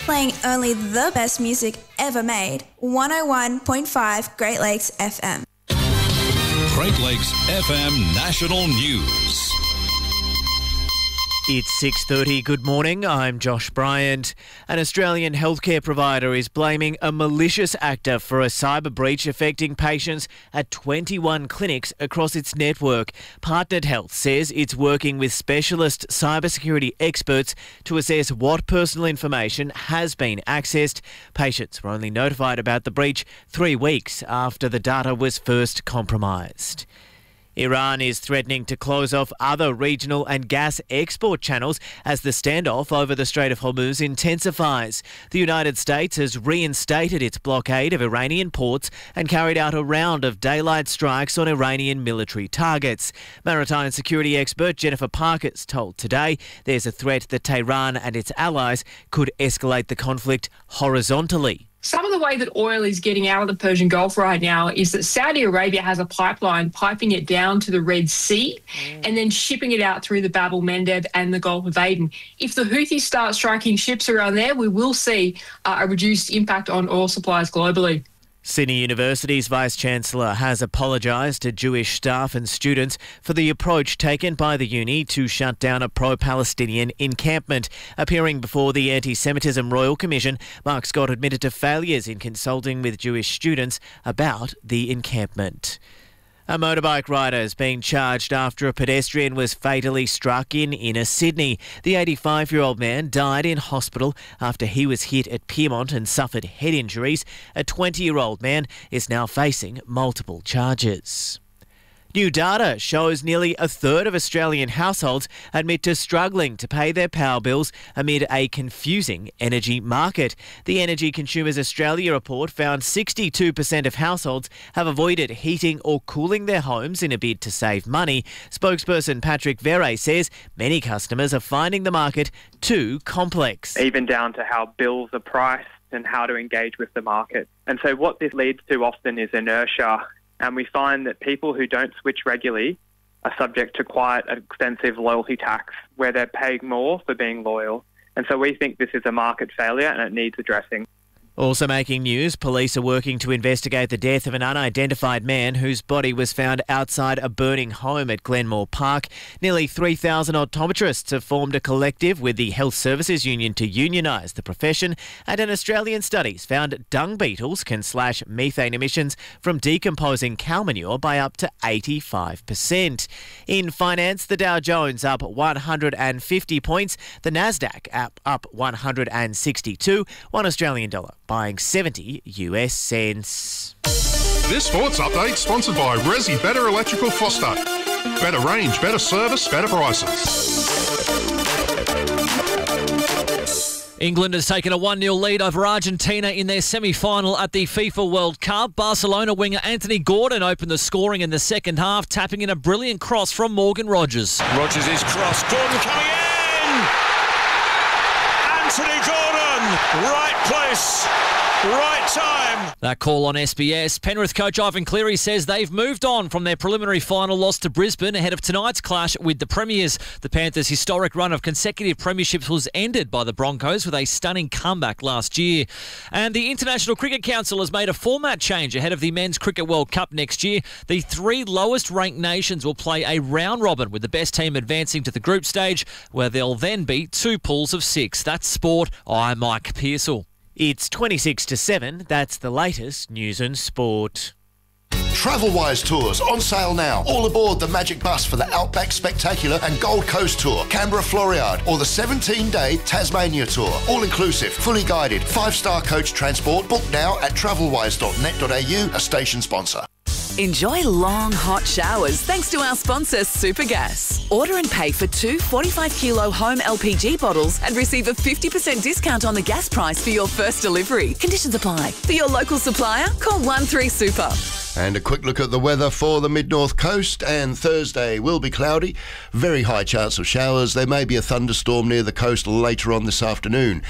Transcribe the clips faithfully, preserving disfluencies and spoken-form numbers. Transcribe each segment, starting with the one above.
playing only the best music ever made. one oh one point five Great Lakes F M. Great Lakes F M National News. It's six thirty. Good morning. I'm Josh Bryant. An Australian healthcare provider is blaming a malicious actor for a cyber breach affecting patients at twenty-one clinics across its network. Partnered Health says it's working with specialist cybersecurity experts to assess what personal information has been accessed. Patients were only notified about the breach three weeks after the data was first compromised. Iran is threatening to close off other regional and gas export channels as the standoff over the Strait of Hormuz intensifies. The United States has reinstated its blockade of Iranian ports and carried out a round of daylight strikes on Iranian military targets. Maritime security expert Jennifer Parkers told Today there's a threat that Tehran and its allies could escalate the conflict horizontally. Some of the way that oil is getting out of the Persian Gulf right now is that Saudi Arabia has a pipeline piping it down to the Red Sea mm. and then shipping it out through the Bab el-Mandeb and the Gulf of Aden. If the Houthis start striking ships around there, we will see uh, a reduced impact on oil supplies globally. Sydney University's Vice-Chancellor has apologised to Jewish staff and students for the approach taken by the uni to shut down a pro-Palestinian encampment. Appearing before the Anti-Semitism Royal Commission, Mark Scott admitted to failures in consulting with Jewish students about the encampment. A motorbike rider is being charged after a pedestrian was fatally struck in inner Sydney. The eighty-five-year-old man died in hospital after he was hit at Pyrmont and suffered head injuries. A twenty-year-old man is now facing multiple charges. New data shows nearly a third of Australian households admit to struggling to pay their power bills amid a confusing energy market. The Energy Consumers Australia report found sixty-two percent of households have avoided heating or cooling their homes in a bid to save money. Spokesperson Patrick Verre says many customers are finding the market too complex. Even down to how bills are priced and how to engage with the market. And so what this leads to often is inertia. And we find that people who don't switch regularly are subject to quite an extensive loyalty tax where they're paying more for being loyal. And so we think this is a market failure and it needs addressing. Also making news, police are working to investigate the death of an unidentified man whose body was found outside a burning home at Glenmore Park. Nearly three thousand optometrists have formed a collective with the Health Services Union to unionise the profession, and an Australian studies found dung beetles can slash methane emissions from decomposing cow manure by up to eighty-five percent. In finance, the Dow Jones up one hundred fifty points, the Nasdaq up, up one hundred sixty-two, one Australian dollar buying seventy U S cents. This sports update sponsored by Resi Better Electrical Foster. Better range, better service, better prices. England has taken a one nil lead over Argentina in their semi-final at the FIFA World Cup. Barcelona winger Anthony Gordon opened the scoring in the second half, tapping in a brilliant cross from Morgan Rogers. Rogers is crossed. Gordon coming in! Anthony Gordon! Right place, right time. That call on S B S. Penrith coach Ivan Cleary says they've moved on from their preliminary final loss to Brisbane ahead of tonight's clash with the Premiers. The Panthers' historic run of consecutive premierships was ended by the Broncos with a stunning comeback last year. And the International Cricket Council has made a format change ahead of the Men's Cricket World Cup next year. The three lowest ranked nations will play a round robin with the best team advancing to the group stage, where there'll then be two pools of six. That's sport. I'm Mike Pearsall. It's twenty-six to seven. That's the latest news and sport. Travelwise Tours on sale now. All aboard the Magic Bus for the Outback Spectacular and Gold Coast Tour, Canberra Floriade, or the seventeen-day Tasmania Tour. All inclusive, fully guided, five-star coach transport. Book now at travelwise dot net dot a u, a station sponsor. Enjoy long, hot showers thanks to our sponsor, Supergas. Order and pay for two forty-five kilo home L P G bottles and receive a fifty percent discount on the gas price for your first delivery. Conditions apply. For your local supplier, call one three super. And a quick look at the weather for the mid-north coast. And Thursday will be cloudy. Very high chance of showers. There may be a thunderstorm near the coast later on this afternoon.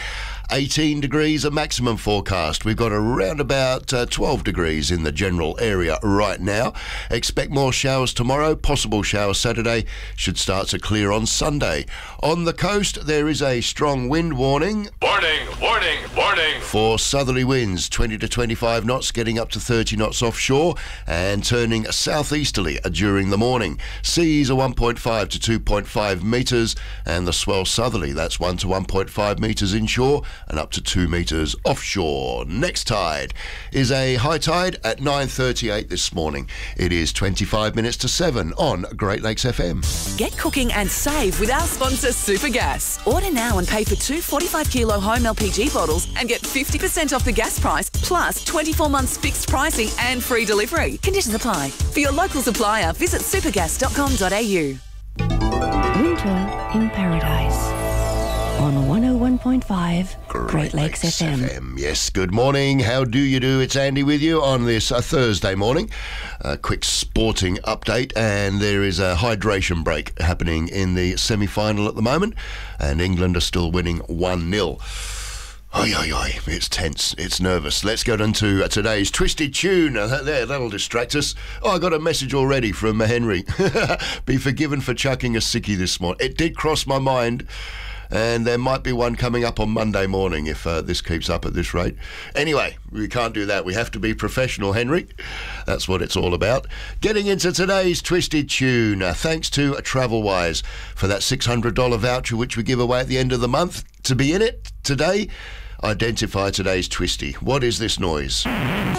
eighteen degrees a maximum forecast. We've got around about uh, twelve degrees in the general area right now. Expect more showers tomorrow, possible showers Saturday, should start to clear on Sunday. On the coast, there is a strong wind warning. Warning, warning, warning. For southerly winds, twenty to twenty-five knots, getting up to thirty knots offshore and turning southeasterly during the morning. Seas are one point five to two point five metres and the swell southerly, that's one to one point five metres inshore and up to two metres offshore. Next tide is a high tide at nine thirty-eight this morning. It is twenty-five minutes to seven on Great Lakes F M. Get cooking and save with our sponsor Supergas. Order now and pay for two forty-five kilo home L P G bottles and get fifty percent off the gas price plus twenty-four months fixed pricing and free delivery. Conditions apply. For your local supplier, visit supergas dot com dot a u. Winter in Paradise on one oh one point five Great, Great Lakes, Lakes F M. F M. Yes, good morning. How do you do? It's Andy with you on this uh, Thursday morning. A quick sporting update, and there is a hydration break happening in the semi-final at the moment, and England are still winning one nil. Oi, oi, oi, it's tense, it's nervous. Let's go into uh, today's Twisted Tune. Uh, that, there, that'll distract us. Oh, I got a message already from uh, Henry. Be forgiven for chucking a sickie this morning. It did cross my mind, and there might be one coming up on Monday morning if uh, this keeps up at this rate. Anyway, we can't do that. We have to be professional, Henry. That's what it's all about. Getting into today's Twisted Tune. Uh, thanks to Travelwise for that six hundred dollars voucher which we give away at the end of the month. To be in it today, identify today's Twisty. What is this noise?